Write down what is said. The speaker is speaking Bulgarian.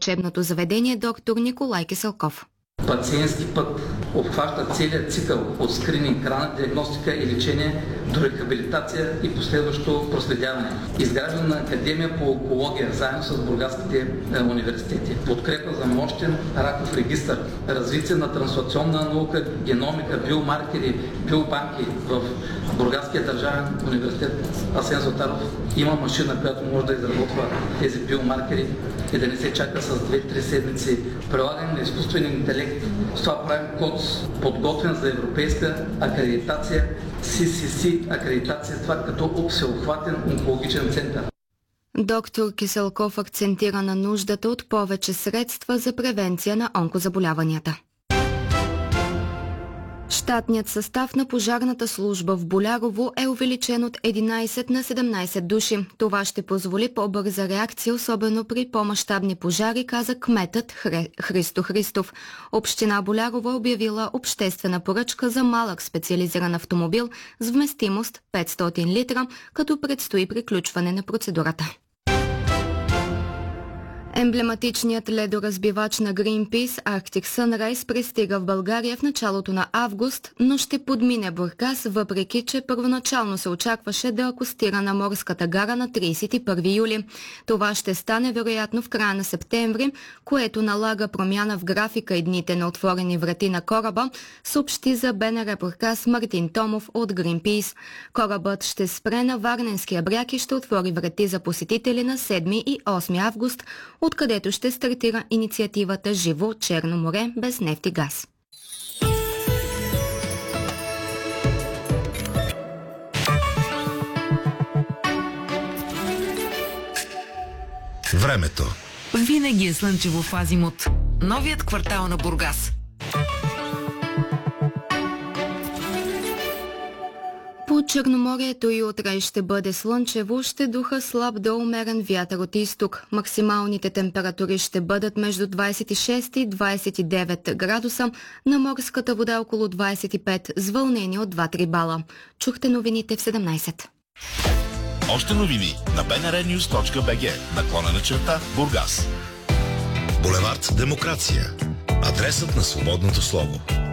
лечебното заведение доктор Николай Киселков. Пациентски път обхваща целият цикъл от скрининг, ранна диагностика и лечение до рехабилитация и последващо проследяване. Изграждане на академия по онкология заедно с бургаските университети. Подкрепа за мощен раков регистър, развитие на трансплантационна наука, геномика, биомаркери, биобанки в Бургаския държавен университет Асен Златаров. Има машина, която може да изработва тези биомаркери и да не се чака с 2-3 седмици. Прилагане на изкуствен интелект. С това правим код, подготвен за европейска акредитация, CCC акредитация, това като всеобхватен онкологичен център. Доктор Киселков акцентира на нуждата от повече средства за превенция на онкозаболяванията. Щатният състав на пожарната служба в Болярово е увеличен от 11 на 17 души. Това ще позволи по-бърза реакция, особено при по-мащабни пожари, каза кметът Христо Христов. Община Болярово е обявила обществена поръчка за малък специализиран автомобил с вместимост 500 литра, като предстои приключване на процедурата. Емблематичният ледоразбивач на Greenpeace Arctic Sunrise пристига в България в началото на август, но ще подмине Бургас, въпреки че първоначално се очакваше да акостира на морската гара на 31 юли. Това ще стане вероятно в края на септември, което налага промяна в графика и дните на отворени врати на кораба, съобщи за БНР Бургас Мартин Томов от Greenpeace. Корабът ще спре на Варненския бряг и ще отвори врати за посетители на 7 и 8 август, откъдето ще стартира инициативата Живо Черно море без нефт и газ. Времето. Винаги е слънчево в Азимут. Новият квартал на Бургас. По Черноморието и утре ще бъде слънчево, ще духа слаб до умерен вятър от изток. Максималните температури ще бъдат между 26 и 29 градуса, на морската вода около 25, с вълнение от 2-3 бала. Чухте новините в 17. Още новини на bnrnews.bg/Бургас. Булевард Демокрация. Адресът на свободното слово.